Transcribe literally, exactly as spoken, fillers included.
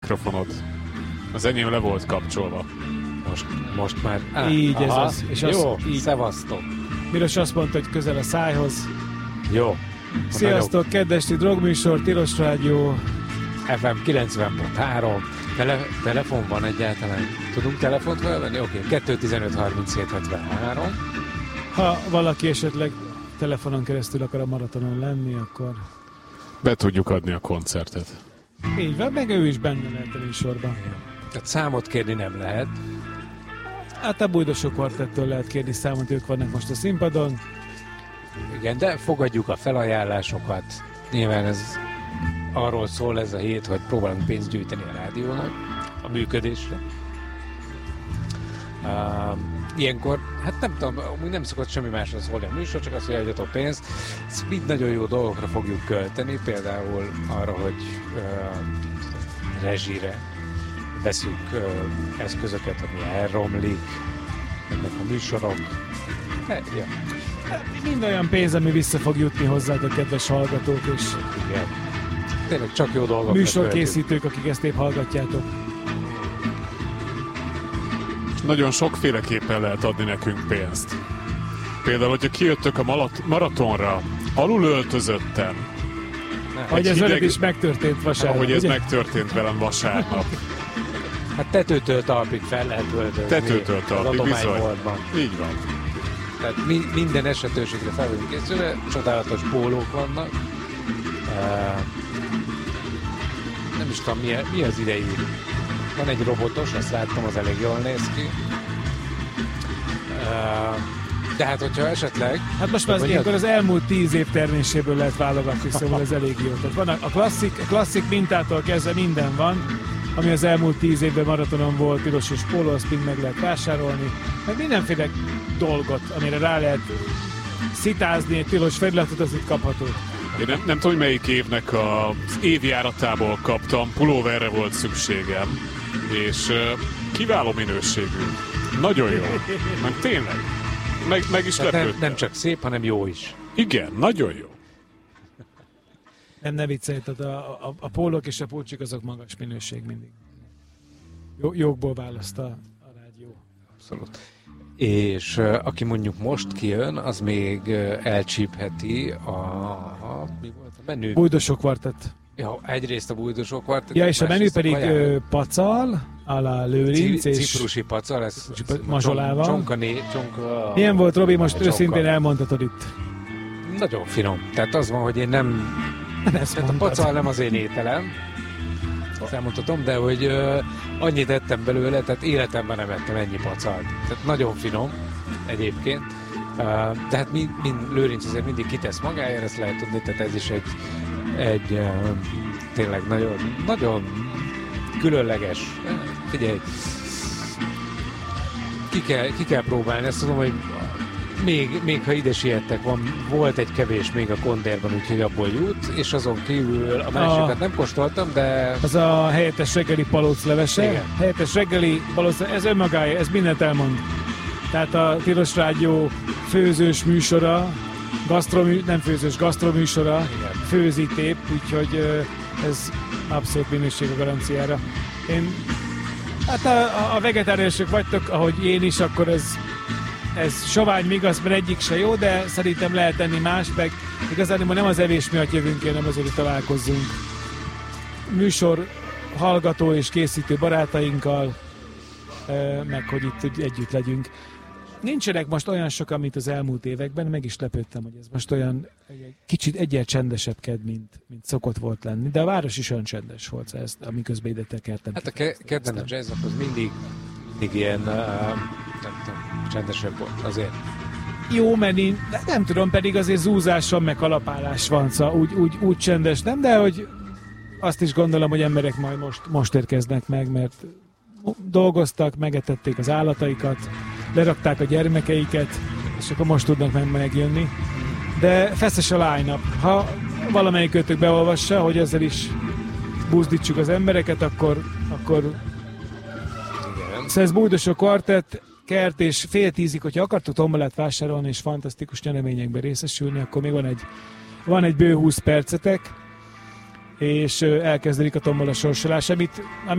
mikrofonod? Az enyém le volt kapcsolva. Most, most már. Ah, így aha, ez az. És jó, az, így. szevasztok. Miros azt mondta, hogy közel a szájhoz. Jó. Sziasztok, kedves drogműsor, Tilos Rádió. ef em kilencven pont három. Tele, telefon van egyáltalán? Tudunk telefont felvenni? Oké, okay. kettő tizenöt harminchét hetvenhárom. Ha valaki esetleg telefonon keresztül akar a maratonon lenni, akkor... Be tudjuk adni a koncertet. Így van, meg ő is benne lehet a műsorban. Tehát számot kérni nem lehet. Hát a Bújdosok Kvartettől lehet kérni számot, ők vannak most a színpadon. Igen, de fogadjuk a felajánlásokat. Nyilván ez arról szól ez a hét, hogy próbálunk pénzt gyűjteni a rádiónak, a működésre. Uh, ilyenkor, hát nem tudom, úgy nem szokott semmi másra szólni a műsor, csak az, hogy adjatok pénzt. Ezt mind nagyon jó dolgokra fogjuk költeni, például arra, hogy uh, rezsire veszünk uh, eszközöket, ami elromlik, ennek a műsorok. De, ja. Mind olyan pénz, ami vissza fog jutni hozzátok, kedves hallgatók, és igen. Tényleg csak jó dolgok. Műsorkészítők, akik ezt épp hallgatjátok. Nagyon sokféleképpen lehet adni nekünk pénzt. Például, hogyha kijöttök a malat- maratonra, alul öltözötten. Hogy ez veled is megtörtént vasárnap. Ahogy ez ugye? Megtörtént velem vasárnap. Hát tetőtől talpig fel lehet öltözni. Tetőtől talpig, bizony. Így van. Tehát mi, minden esetőségre fel vagyunk készülve, csodálatos pólók vannak. Uh, nem is tudom, mi, mi az idei. Van egy robotos, azt láttam, az elég jól néz ki. Uh, de hát, hogyha esetleg... Hát most már az, ilyenkor az elmúlt tíz év terméséből lehet válogatni, szóval ez elég jó. Tehát van a, a klasszik, a klasszik mintától kezdve minden van, ami az elmúlt tíz évben maratonon volt, pirosos póló, azt mind meg lehet vásárolni. Meg mindenféle dolgot, amire rá lehet szitázni, egy tilos feliratot, az itt kapható. Én nem, nem tudom, hogy melyik évnek az évjáratából kaptam, pulóverre volt szükségem, és uh, kiváló minőségű. Nagyon jó. Meg tényleg. Meg, meg is lepődtem. Nem, nem csak szép, hanem jó is. Igen, nagyon jó. Nem, ne viccelj, tehát a, a, a pólók és a pulcsik azok magas minőség mindig. Jó, jókból választ a, a rádió. Abszolút. És uh, aki mondjuk most kijön, az még uh, elcsípheti a, a mi volt a menü? Bújdosok Kvartett. Ja, egyrészt a Bújdosok Kvartett. Ja, és a menü pedig uh, pacal, alá Lőrinc, Cip, és ciprusi pacal, ez, ez mazsolával. Csonka, né, csonka. Milyen volt, Robi, most csonka. Őszintén elmondhatod itt? Nagyon finom. Tehát az van, hogy én nem... Ezt tehát a pacal nem az én ételem, azt elmondhatom, de hogy uh, annyit ettem belőle, tehát életemben nem ettem ennyi pacalt. Tehát nagyon finom egyébként. Uh, de hát mind, mind Lőrinc azért mindig kitesz magáért, ezt lehet tudni, tehát ez is egy, egy uh, tényleg nagyon, nagyon különleges. Figyelj, ki kell, ki kell próbálni, ezt tudom, hogy Még, még ha ide siettek, van, volt egy kevés még a kondérban, úgyhogy abból jut, és azon kívül a másikat a, nem kóstoltam, de... Az a helyettes reggeli palóclevese. Igen. Helyettes reggeli palóclevese, ez önmagája, ez mindent elmond. Tehát a Tilos Rádió főzős műsora, gasztromű, nem főzős, gasztroműsora, főzik épp, úgyhogy ez abszolút minőség a garanciára. Én, hát a, a vegetáriánusok vagytok, ahogy én is, akkor ez Ez sovány még az, mert egyik se jó, de szerintem lehet tenni más, meg igazán nem az evés miatt jövünk, hanem azért, hogy találkozzunk. Műsor hallgató és készítő barátainkkal, meg hogy itt együtt legyünk. Nincsenek most olyan sokan, mint az elmúlt években, meg is lepődtem, hogy ez most olyan kicsit egyel csendesebb ked, mint, mint szokott volt lenni, de a város is olyan csendes volt, ezt, amiközben ide tekertem. Hát a ke- kedden a jazz az mindig, mindig ilyen... Uh... nem tudom, csendesebb volt azért. Jó, mert én nem tudom, pedig azért zúzás van, meg kalapálás van, szóval úgy, úgy, úgy csendes nem, de hogy azt is gondolom, hogy emberek majd most, most érkeznek meg, mert dolgoztak, megetették az állataikat, lerakták a gyermekeiket, és akkor most tudnak meg megjönni. De feszes a line-up. Ha valamelyik kötök beolvassa, hogy ezzel is buzdítsuk az embereket, akkor, akkor szóval ez Bújdosok Kvartett, kert, és fél tízig, hogyha akartok tombolát vásárolni és fantasztikus nyereményekben részesülni, akkor még van egy, van egy bő húsz percetek, és elkezdődik a tombola sorsolás, amit,